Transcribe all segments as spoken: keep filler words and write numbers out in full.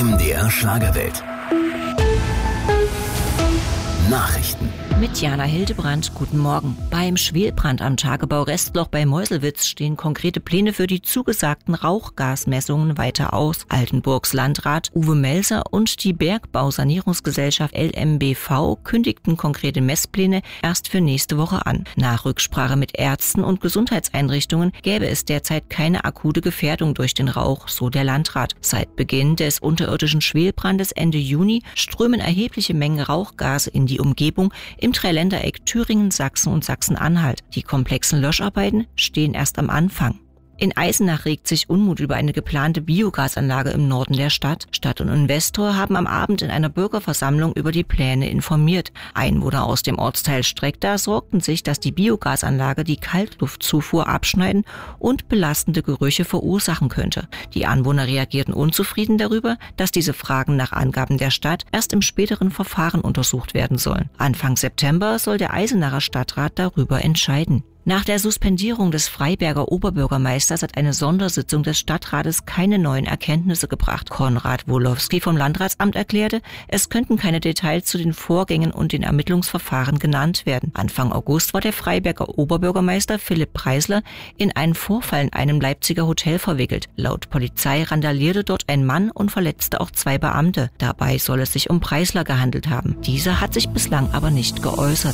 M D R Schlagerwelt. Nachrichten. Mit Jana Hildebrand, guten Morgen. Beim Schwelbrand am Tagebau Restloch bei Meuselwitz stehen konkrete Pläne für die zugesagten Rauchgasmessungen weiter aus. Altenburgs Landrat Uwe Melser und die Bergbausanierungsgesellschaft L M B V kündigten konkrete Messpläne erst für nächste Woche an. Nach Rücksprache mit Ärzten und Gesundheitseinrichtungen gäbe es derzeit keine akute Gefährdung durch den Rauch, so der Landrat. Seit Beginn des unterirdischen Schwelbrandes Ende Juni strömen erhebliche Mengen Rauchgase in die Umgebung im Dreiländereck Thüringen, Sachsen und Sachsen-Anhalt. Die komplexen Löscharbeiten stehen erst am Anfang. In Eisenach regt sich Unmut über eine geplante Biogasanlage im Norden der Stadt. Stadt und Investor haben am Abend in einer Bürgerversammlung über die Pläne informiert. Einwohner aus dem Ortsteil Streckda sorgten sich, dass die Biogasanlage die Kaltluftzufuhr abschneiden und belastende Gerüche verursachen könnte. Die Anwohner reagierten unzufrieden darüber, dass diese Fragen nach Angaben der Stadt erst im späteren Verfahren untersucht werden sollen. Anfang September soll der Eisenacher Stadtrat darüber entscheiden. Nach der Suspendierung des Freiberger Oberbürgermeisters hat eine Sondersitzung des Stadtrates keine neuen Erkenntnisse gebracht. Konrad Wolowski vom Landratsamt erklärte, es könnten keine Details zu den Vorgängen und den Ermittlungsverfahren genannt werden. Anfang August war der Freiberger Oberbürgermeister Philipp Preisler in einen Vorfall in einem Leipziger Hotel verwickelt. Laut Polizei randalierte dort ein Mann und verletzte auch zwei Beamte. Dabei soll es sich um Preisler gehandelt haben. Dieser hat sich bislang aber nicht geäußert.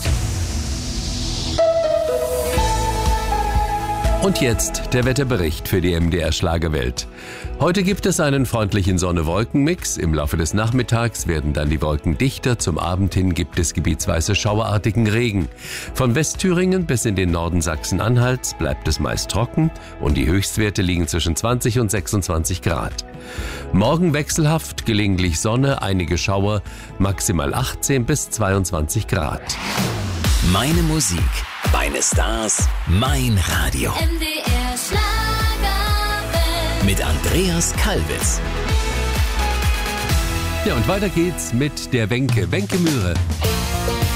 Und jetzt der Wetterbericht für die M D R Schlagerwelt. Heute gibt es einen freundlichen Sonne-Wolken-Mix. Im Laufe des Nachmittags werden dann die Wolken dichter. Zum Abend hin gibt es gebietsweise schauerartigen Regen. Von Westthüringen bis in den Norden Sachsen-Anhalts bleibt es meist trocken und die Höchstwerte liegen zwischen zwanzig und sechsundzwanzig Grad. Morgen wechselhaft, gelegentlich Sonne, einige Schauer, maximal achtzehn bis zweiundzwanzig Grad. Meine Musik, meine Stars, mein Radio. M D R Schlagerwelt. Mit Andreas Kalwitz. Ja, und weiter geht's mit der Wenke, Wenke Mühre.